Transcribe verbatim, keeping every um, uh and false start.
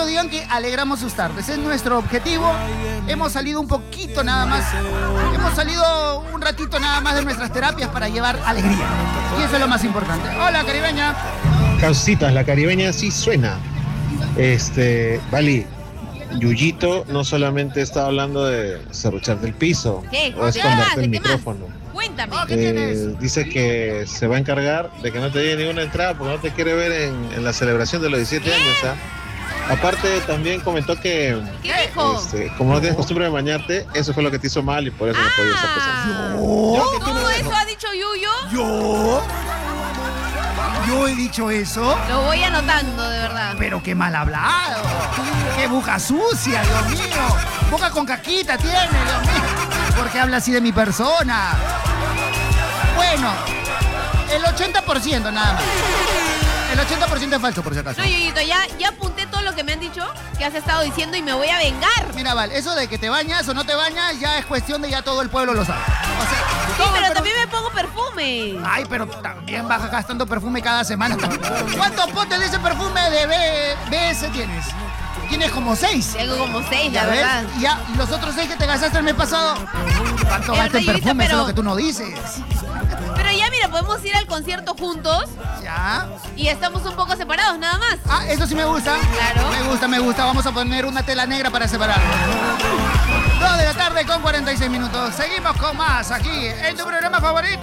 solo digan que alegramos sus tardes. Es nuestro objetivo. Hemos salido un poquito nada más. Hemos salido un ratito nada más de nuestras terapias para llevar alegría. Y eso es lo más importante. Hola, caribeña. Causitas, la caribeña sí suena. Este, Vali, Yuyito no solamente está hablando de serrucharte el piso ¿Qué? o ¿Qué esconderte más? el ¿Qué más? micrófono. Cuéntame. Oh, ¿qué Eh, tienes? dice que se va a encargar de que no te llegue ninguna entrada porque no te quiere ver en, en la celebración de los diecisiete años. ¿Ah? Aparte, también comentó que ¿Qué dijo? este, como no tienes costumbre de bañarte, eso fue lo que te hizo mal y por eso no podías empezar. Ah, ¿Yo? ¿todo eso ha dicho Yuyo? ¿Yo? ¿Yo he dicho eso? Lo voy anotando, de verdad. Pero qué mal hablado. Qué boca sucia, Dios mío. Boca con caquita tiene, Dios mío. ¿Por qué habla así de mi persona? Bueno, el ochenta por ciento nada más. El ochenta por ciento es falso, por si acaso. No, Yuyito, ya, ya apunté todo lo que me han dicho, que has estado diciendo y me voy a vengar. Mira, Val, eso de que te bañas o no te bañas ya es cuestión de ya todo el pueblo lo sabe. O sea, Sí, todo el pero Perú- también me pongo perfume. Ay, pero también vas gastando perfume cada semana. ¿Cuántos potes de ese perfume de B- BS tienes? Tienes como seis. Tengo como seis, la Ya ves, verdad. y ya, y los otros seis que te gastaste el mes pasado, ¿cuánto Es gastas en verdad, perfume? Eso pero- es lo que tú no dices. Pero ya, mira, podemos ir al concierto juntos ¿Ya? y estamos un poco separados, nada más. Ah, eso sí me gusta. Claro. Me gusta, me gusta. Vamos a poner una tela negra para separarlo. Dos de la tarde con cuarenta y seis minutos. Seguimos con más aquí en tu programa favorito.